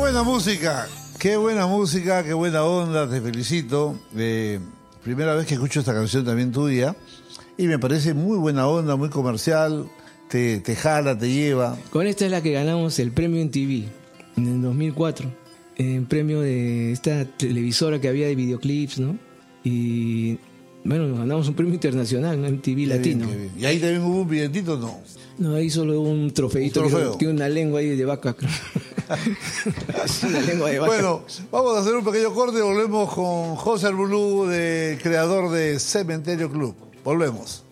buena música, qué buena música, qué buena onda, te felicito. Primera vez que escucho esta canción también tuya y me parece muy buena onda, muy comercial, te jala, te lleva. Con esta es la que ganamos el premio MTV en el 2004, el premio de esta televisora que había de videoclips, ¿no? Y bueno, nos ganamos un premio internacional, ¿no? MTV Latino. Bien. ¿Y ahí también hubo un billetito? No. No, ahí solo un trofeito. Un trofeo. Que tiene una lengua ahí de vaca. Es una lengua de vaca. Bueno, vamos a hacer un pequeño corte y volvemos con José Arbulú, creador de Cementerio Club. Volvemos.